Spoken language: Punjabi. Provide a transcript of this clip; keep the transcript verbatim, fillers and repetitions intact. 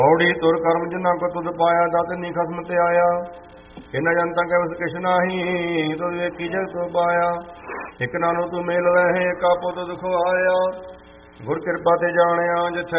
ਪੌੜੀ ਤੁਰ ਕਰਮ ਜਿਨ੍ਹਾਂ ਕੋ ਤੁਧ ਪਾਇਆ, ਦਾਤਨੀ ਖਸਮ ਤੇ ਆਇਆ। ਇਹਨਾਂ ਜਨਤਾ ਕੈ ਵਸ ਕਿਛ ਨਾਹੀ, ਤੁਧ ਵੇਖੀ ਜਗ ਤੋ ਪਾਇਆ। ਇੱਕ ਨਾਨੋ ਤੂੰ ਮੇਲ ਰਹੇ, ਏਕਾ ਪੁੱਤ ਦੁਖ ਆਇਆ। ਗੁਰ ਕਿਰਪਾ ਤੇ ਜਾਣਿਆ, ਜਿੱਥੈ